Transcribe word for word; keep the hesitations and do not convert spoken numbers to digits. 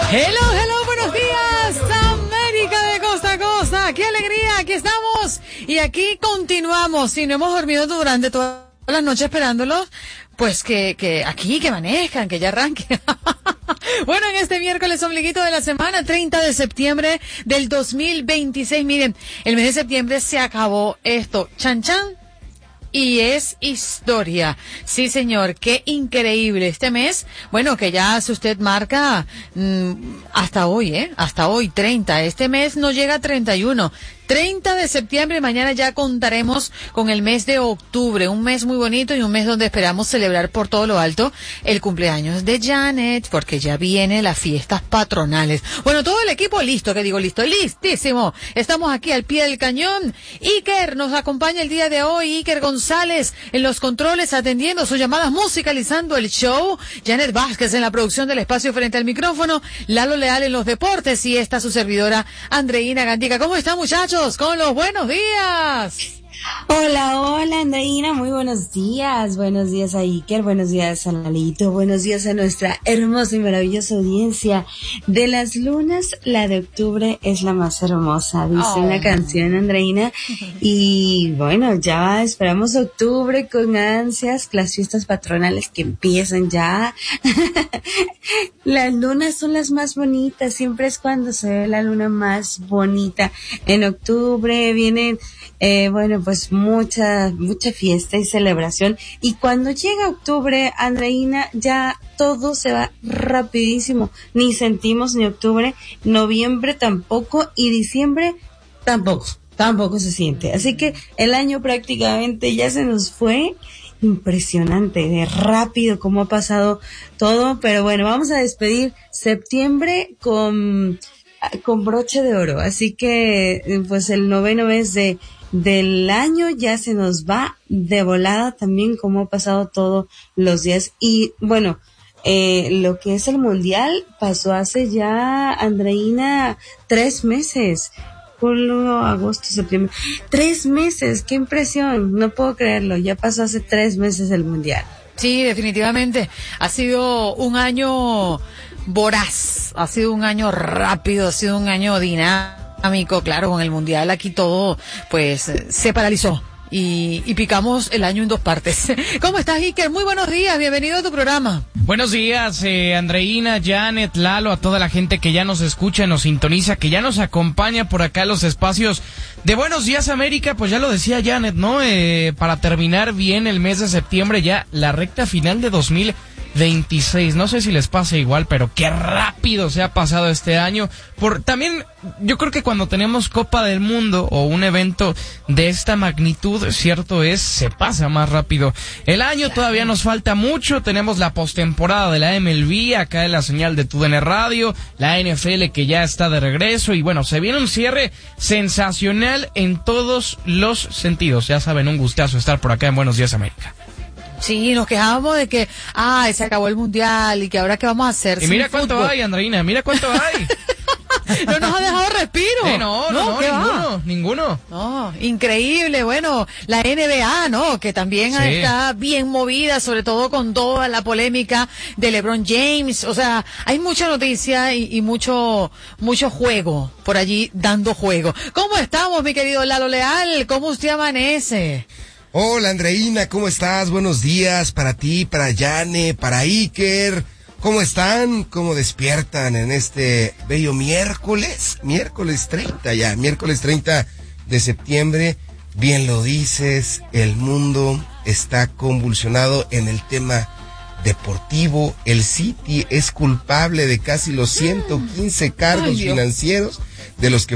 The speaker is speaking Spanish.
Hello, hello, buenos días, América de costa a costa. ¡Qué alegría! Aquí estamos y aquí continuamos. Si no hemos dormido durante toda la noche esperándolos, pues que, que aquí, que manejan, que ya arranquen. Bueno, en este miércoles ombliguito de la semana, treinta de septiembre del dos mil veintiséis. Miren, el mes de septiembre se acabó esto. Chan, chan. Y es historia. Sí, señor, qué increíble. Este mes, bueno, que ya si usted marca mmm, hasta hoy, ¿eh? Hasta hoy, treinta. Este mes no llega a treinta y uno. treinta de septiembre, mañana ya contaremos con el mes de octubre, un mes muy bonito y un mes donde esperamos celebrar por todo lo alto el cumpleaños de Janet, porque ya vienen las fiestas patronales. Bueno, todo el equipo listo, que digo listo, listísimo. Estamos aquí al pie del cañón. Iker nos acompaña el día de hoy, Iker González en los controles atendiendo sus llamadas, musicalizando el show. Janet Vázquez en la producción del espacio frente al micrófono, Lalo Leal en los deportes y esta su servidora Andreina Gandica. ¿Cómo están, muchachos? Con los buenos días. Hola, hola Andreina, muy buenos días, buenos días a Iker, buenos días a Lalito, buenos días a nuestra hermosa y maravillosa audiencia. De las lunas, la de octubre es la más hermosa, dice oh. una canción, Andreina, y bueno, ya esperamos octubre con ansias, las fiestas patronales que empiezan ya. Las lunas son las más bonitas, siempre es cuando se ve la luna más bonita. En octubre vienen Eh, bueno, pues mucha, mucha fiesta y celebración. Y cuando llega octubre, Andreina, ya todo se va rapidísimo. Ni sentimos ni octubre, noviembre tampoco y diciembre tampoco, tampoco se siente. Así que el año prácticamente ya se nos fue. Impresionante, de rápido cómo ha pasado todo. Pero bueno, vamos a despedir septiembre con, con broche de oro. Así que, pues el noveno mes de del año ya se nos va de volada también como ha pasado todos los días. Y bueno, eh, lo que es el mundial pasó hace ya, Andreina, tres meses. Julio, agosto, septiembre. Tres meses, qué impresión, no puedo creerlo, ya pasó hace tres meses el mundial. Sí, definitivamente, ha sido un año voraz, ha sido un año rápido, ha sido un año dinámico. Amigo, claro, con el mundial aquí todo, pues, se paralizó y, y picamos el año en dos partes. ¿Cómo estás, Iker? Muy buenos días, bienvenido a tu programa. Buenos días, eh, Andreina, Janet, Lalo, a toda la gente que ya nos escucha, nos sintoniza, que ya nos acompaña por acá en los espacios de Buenos Días América. Pues ya lo decía Janet, ¿no? Eh, para terminar bien el mes de septiembre, ya la recta final de dos mil veintiséis, no sé si les pasa igual, pero qué rápido se ha pasado este año. Por también, yo creo que cuando tenemos Copa del Mundo o un evento de esta magnitud, cierto es, se pasa más rápido. El año todavía nos falta mucho, tenemos la postemporada de la M L B, acá en la señal de T U D N Radio, la N F L que ya está de regreso, y bueno, se viene un cierre sensacional en todos los sentidos. Ya saben, un gustazo estar por acá en Buenos Días América. Sí, nos quejábamos de que, ay, se acabó el mundial y que ahora qué vamos a hacer. Y mira cuánto fútbol hay, Andreina, mira cuánto hay. No nos ha dejado respiro. Eh, no, no, no, no ninguno, ninguno. No, increíble. Bueno, la N B A, ¿no? Que también sí. está bien movida, sobre todo con toda la polémica de LeBron James. O sea, hay mucha noticia y, y mucho, mucho juego por allí dando juego. ¿Cómo estamos, mi querido Lalo Leal? ¿Cómo usted amanece? Hola, Andreina, ¿cómo estás? Buenos días para ti, para Yane, para Iker. ¿Cómo están? ¿Cómo despiertan en este bello miércoles? Miércoles treinta ya, miércoles treinta de septiembre. Bien lo dices, el mundo está convulsionado en el tema deportivo. El City es culpable de casi los ciento quince cargos Ay, financieros de los que